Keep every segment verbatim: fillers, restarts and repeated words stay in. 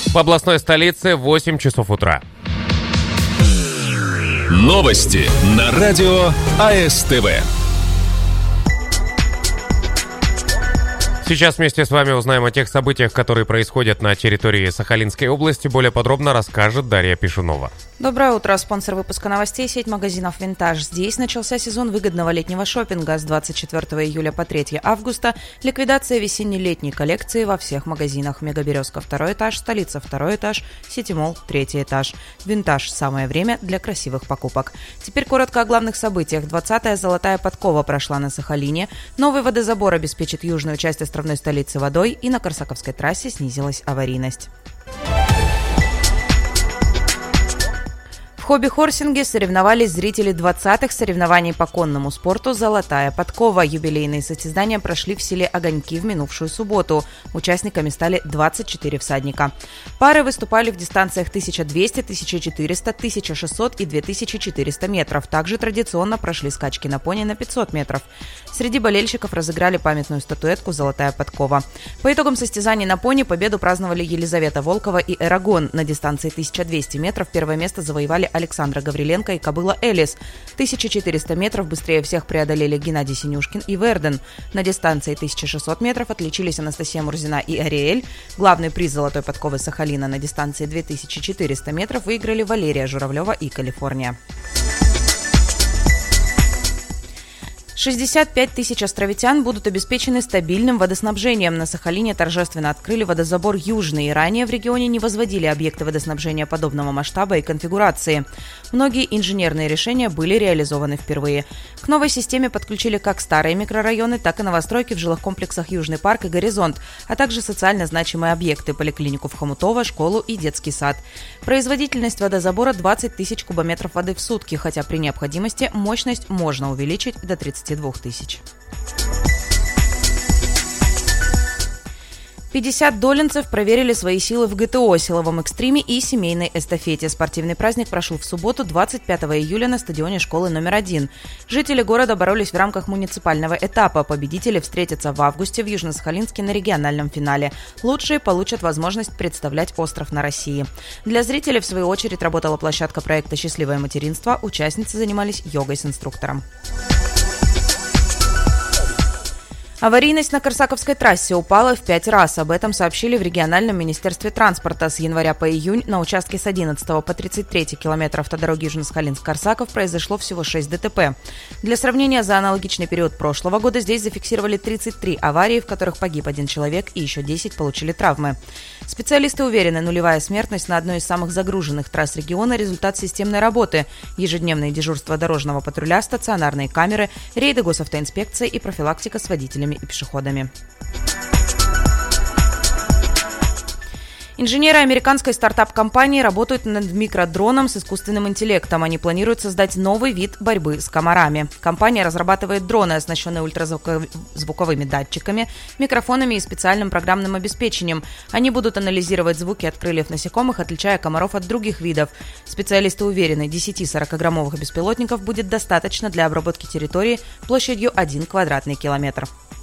В областной столице восемь часов утра. Новости на радио АСТВ. Сейчас вместе с вами узнаем о тех событиях, которые происходят на территории Сахалинской области. Более подробно расскажет Дарья Пишунова. Доброе утро. Спонсор выпуска новостей – сеть магазинов «Винтаж». Здесь начался сезон выгодного летнего шопинга. С двадцать четвёртого июля по третьего августа ликвидация весенне-летней коллекции во всех магазинах. Мегаберезка – второй этаж, столица – второй этаж, Ситимолл – третий этаж. «Винтаж» – самое время для красивых покупок. Теперь коротко о главных событиях. двадцатая золотая подкова прошла на Сахалине. Новый водозабор обеспечит южную часть островной столицы водой, и на Корсаковской трассе снизилась аварийность. В хобби-хорсинге соревновались зрители двадцатых соревнований по конному спорту «Золотая подкова». Юбилейные состязания прошли в селе Огоньки в минувшую субботу. Участниками стали двадцать четыре всадника. Пары выступали в дистанциях тысяча двести, тысяча четыреста, тысяча шестьсот и две тысячи четыреста метров. Также традиционно прошли скачки на пони на пятьсот метров. Среди болельщиков разыграли памятную статуэтку «Золотая подкова». По итогам состязаний на пони победу праздновали Елизавета Волкова и Эрагон. На дистанции тысяча двести метров первое место завоевали Александра Гавриленко и кобыла Элис. тысяча четыреста метров быстрее всех преодолели Геннадий Синюшкин и Верден. На дистанции тысяча шестьсот метров отличились Анастасия Мурзина и Ариэль. Главный приз «Золотой подковы» Сахалина на дистанции две тысячи четыреста метров выиграли Валерия Журавлева и Калифорния. шестьдесят пять тысяч островитян будут обеспечены стабильным водоснабжением. На Сахалине торжественно открыли водозабор «Южный». Ранее в регионе не возводили объекты водоснабжения подобного масштаба и конфигурации. Многие инженерные решения были реализованы впервые. К новой системе подключили как старые микрорайоны, так и новостройки в жилых комплексах «Южный парк» и «Горизонт», а также социально значимые объекты – поликлинику в Хомутово, школу и детский сад. Производительность водозабора – двадцать тысяч кубометров воды в сутки, хотя при необходимости мощность можно увеличить до тридцати двух тысяч. пятьдесят долинцев проверили свои силы в ГТО, силовом экстриме и семейной эстафете. Спортивный праздник прошел в субботу, двадцать пятого июля, на стадионе школы номер один. Жители города боролись в рамках муниципального этапа. Победители встретятся в августе в Южно-Сахалинске на региональном финале. Лучшие получат возможность представлять остров на России. Для зрителей, в свою очередь, работала площадка проекта «Счастливое материнство». Участницы занимались йогой с инструктором. Аварийность на Корсаковской трассе упала в пять раз. Об этом сообщили в региональном министерстве транспорта. С января по июнь на участке с одиннадцатого по тридцать третий километр автодороги Южно-Сахалинск-Корсаков произошло всего шесть ДТП. Для сравнения, за аналогичный период прошлого года здесь зафиксировали тридцать три аварии, в которых погиб один человек, и еще десять получили травмы. Специалисты уверены, нулевая смертность на одной из самых загруженных трасс региона – результат системной работы. Ежедневные дежурства дорожного патруля, стационарные камеры, рейды госавтоинспекции и профилактика с водителями и пешеходами. Инженеры американской стартап-компании работают над микродроном с искусственным интеллектом. Они планируют создать новый вид борьбы с комарами. Компания разрабатывает дроны, оснащенные ультразвуковыми датчиками, микрофонами и специальным программным обеспечением. Они будут анализировать звуки от крыльев насекомых, отличая комаров от других видов. Специалисты уверены, десяти-сорокаграммовых беспилотников будет достаточно для обработки территории площадью один квадратный километр.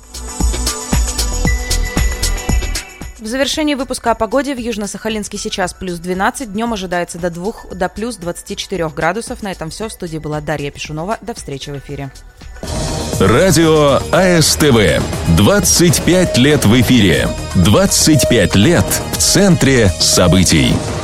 В завершении выпуска о погоде: в Южно-Сахалинске сейчас плюс двенадцать, днем ожидается до двух, до плюс двадцати четырёх градусов. На этом все. В студии была Дарья Пишунова. До встречи в эфире. Радио АСТВ. двадцать пять лет в эфире. двадцать пять лет в центре событий.